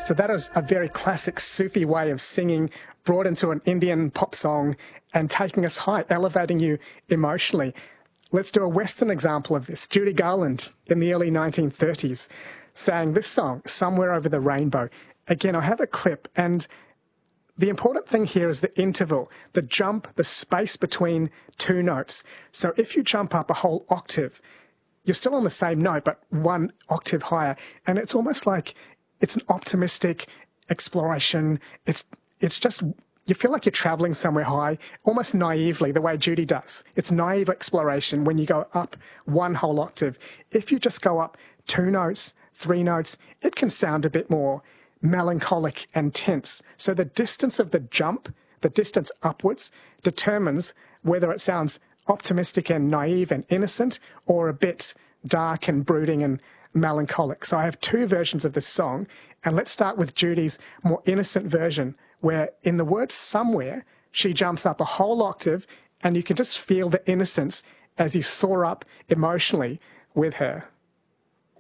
So that is a very classic Sufi way of singing, brought into an Indian pop song and taking us high, elevating you emotionally. Let's do a Western example of this. Judy Garland in the early 1930s sang this song, Somewhere Over the Rainbow. Again, I have a clip, and the important thing here is the interval, the jump, the space between two notes. So if you jump up a whole octave, you're still on the same note, but one octave higher. And it's almost like it's an optimistic exploration. It's just, you feel like you're traveling somewhere high, almost naively, the way Judy does. It's naive exploration when you go up one whole octave. If you just go up 2 notes, 3 notes, it can sound a bit more melancholic and tense. So the distance of the jump, the distance upwards, determines whether it sounds optimistic and naive and innocent, or a bit dark and brooding and melancholic. So I have 2 versions of this song, and let's start with Judy's more innocent version, where in the word somewhere, she jumps up a whole octave, and you can just feel the innocence as you soar up emotionally with her.